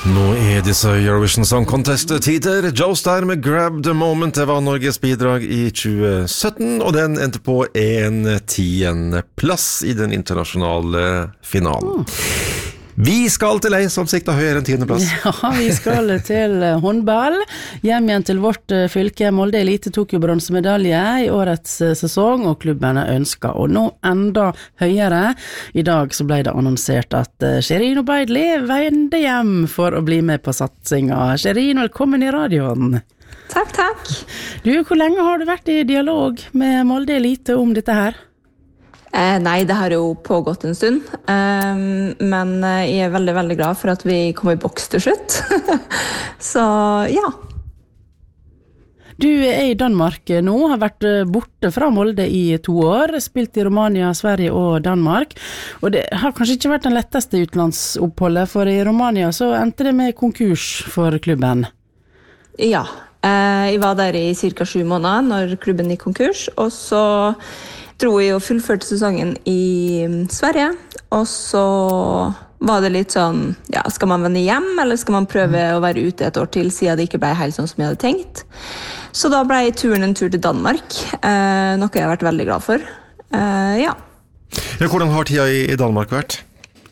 Nå disse Eurovision Song Contest-tider. Joe Starr med Grab the Moment. Det var Norges bidrag i 2017, og den endte på en 10. plass i den internasjonale finalen. Vi skal til ei som sikta høyere enn 10. plass. Ja, vi skal til håndball. Hjem igjen til vårt fylke. Molde Elite tok jo bronsemedalje i årets sesong, og klubbene ønsker å nå enda høyere. I dag så ble det annonsert at Sherin Obeidli vende hjem for å bli med på satsinga. Sherin, velkommen i radioen. Takk, takk. Du, hvor lenge har du vært i dialog med Molde Elite om dette her? Nei, det har jo pågått en stund, men jeg veldig, veldig glad for at vi kom i boks til slutt. Så, ja. Du i Danmark nå, har vært borte fra Molde i 2 år, spilt i Romania, Sverige og Danmark, og det har kanskje ikke vært den letteste utlandsoppholdet, for i Romania så endte det med konkurs for klubben. Ja, jeg var der i cirka 7 måneder når klubben gikk konkurs, og så dro jeg og fullførte sesongen i Sverige, og så var det litt sånn, ja, skal man vende hjem, eller skal man prøve å være ute et år til, siden det ikke ble helt sånn som jeg hadde tenkt. Så da ble turen en tur til Danmark, noe jeg har vært veldig glad for. Ja. Ja, hvordan har tida i Danmark vært?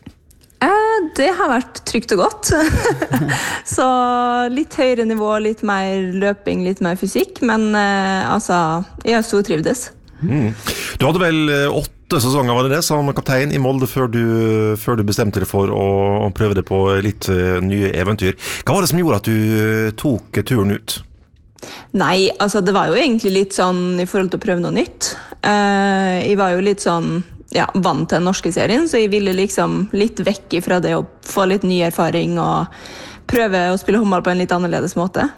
Det har vært trygt og godt. Så litt høyere nivå, litt mer løping, litt mer fysikk, men altså, jeg har stortrivdes. Du hadde vel 8 sesonger, var det som kaptein i Molde før du bestemte deg for å prøve det på litt nye eventyr. Hva var det som gjorde at du tok turen ut? Nei, altså det var jo egentlig litt sånn i forhold til å prøve noe nytt. Jeg var jo litt sånn, ja, vant til den norske serien, så jeg ville liksom litt vekk fra det å få litt ny erfaring og prøve å spille håndball på en litt annerledes måte.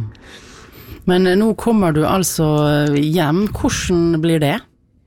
Men nå kommer du altså hjem. Hvordan blir det?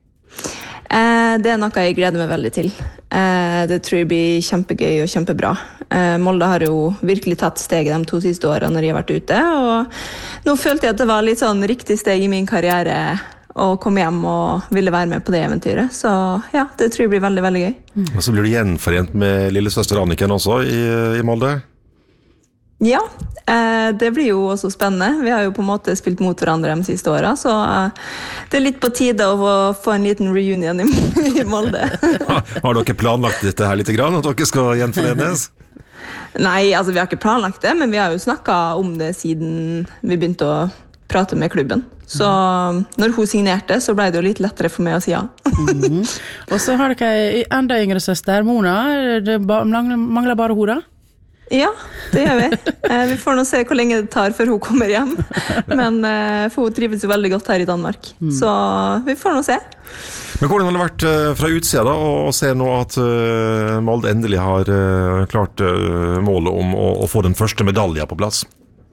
Det noe jeg gleder meg veldig til. Det tror jeg blir kjempegøy og kjempebra. Molde har jo virkelig tatt steget de 2 siste årene når jeg har vært ute, og nå følte jeg at det var litt sånn riktig steg i min karriere å komme hjem og ville være med på det eventyret. Så ja, det tror jeg blir veldig, veldig gøy. Og så blir du gjenforent med lille søster Anniken også i Molde? Ja, det blir jo også spennende. Vi har jo på en måte spilt mot hverandre de siste årene, så det er litt på tide å få en liten reunion i Molde. Har dere planlagt dette her litt grann, at dere skal gjenforenes? Nei, altså vi har ikke planlagt det, men vi har jo snakket om det siden vi begynte å prate med klubben. Så når hun signerte, så ble det jo litt lettere for meg å si ja. Og så har dere enda yngre søster, Mona. Det mangler bare hun da? Ja, det gjør vi. Vi får nå se hvor lenge det tar før hun kommer hjem. Men for hun trives jo veldig godt her i Danmark. Så vi får nå se. Men hvordan har det vært fra utsida da, å se nå at Molde endelig har klart målet om å få den første medaljen på plass?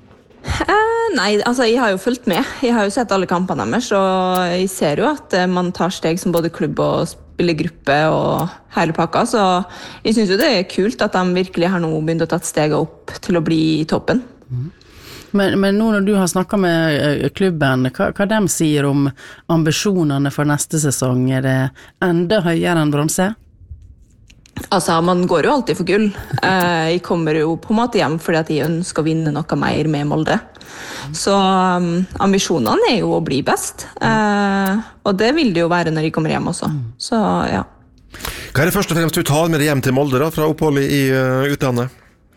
Nei, altså jeg har jo fulgt med. Jeg har jo sett alle kampene deres, og jeg ser jo at man tar steg som både klubb og spillergruppe og hele pakka, så jeg synes jo det er kult at de virkelig har nå begynt å ta steget opp til å bli i toppen. Men nå når du har snakket med klubben, hva de sier om ambisjonene for neste sesong? Er det enda høyere enn bronse? Altså, man går jo alltid for gull. Jeg kommer jo på en måte hjem fordi at jeg ønsker å vinne noe mer med Molde. Så ambisjonene er jo å bli best. Og det vil det jo være når jeg kommer hjem også. Så, ja. Hva er det først og fremst du tar med deg hjem til Molde da, fra oppholdet i utlandet?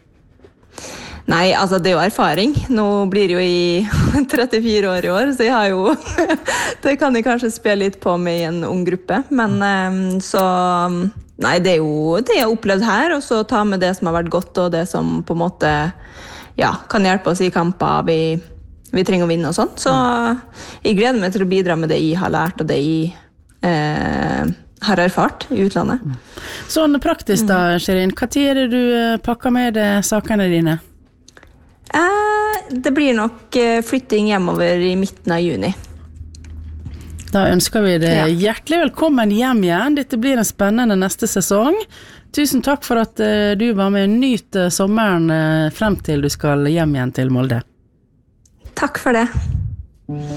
Nei, altså det er jo erfaring. Nå blir jo jeg 34 år i år, så jeg har jo det kan jeg kanskje spille litt på med i en ung gruppe. Men så nei, det er jo det jeg har opplevd her, og så ta med det som har vært godt, og det som på en måte ja, kan hjelpe oss i kamper vi trenger å vinne og sånt. Så jeg gleder meg til å bidra med det jeg har lært, og det jeg har erfart i utlandet. Sånn praktisk da, Sherin, hva tid er det du pakker med deg sakene dine? Det blir nok flytting hjemover i midten av juni. Da ønsker vi deg hjertelig velkommen hjem igjen. Dette blir en spennende neste sesong. Tusen takk for at du var med. Nyt sommeren frem til du skal hjem igjen til Molde. Takk for det.